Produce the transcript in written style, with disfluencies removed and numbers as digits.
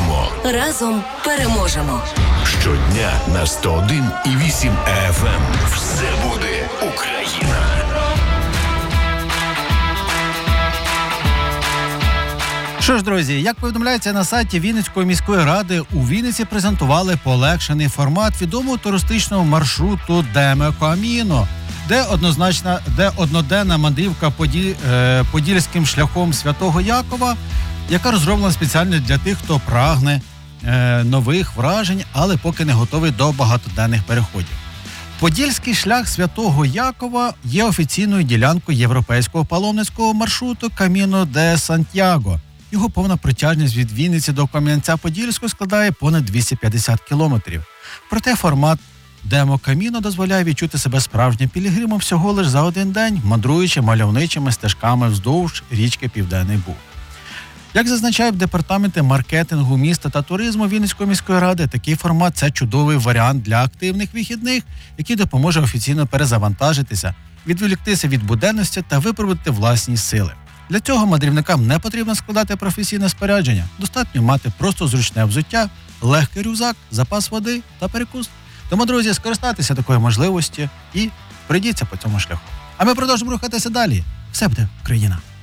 Слухаймо. Разом переможемо. Щодня на 101,8 FM. Все буде Україна. Що ж, друзі, як повідомляється на сайті Вінницької міської ради, у Вінниці презентували полегшений формат відомого туристичного маршруту Деме Каміно, де одноденна мандрівка подільським шляхом Святого Якова, яка розроблена спеціально для тих, хто прагне нових вражень, але поки не готовий до багатоденних переходів. Подільський шлях Святого Якова є офіційною ділянкою європейського паломницького маршруту Каміно де Сантьяго. Його повна протяжність від Вінниці до Кам'янця-Подільського складає понад 250 кілометрів. Проте формат Демо Каміно дозволяє відчути себе справжнім пілігримом всього лише за один день, мандруючи мальовничими стежками вздовж річки Південний Буг. Як зазначають департаменти маркетингу міста та туризму Вінницької міської ради, такий формат – це чудовий варіант для активних вихідних, який допоможе офіційно перезавантажитися, відволіктися від буденності та випробувати власні сили. Для цього мандрівникам не потрібно складати професійне спорядження, достатньо мати просто зручне взуття, легкий рюкзак, запас води та перекус. Тому, друзі, скористайтеся такою можливістю і пройдіться по цьому шляху. А ми продовжимо рухатися далі. Все буде Україна!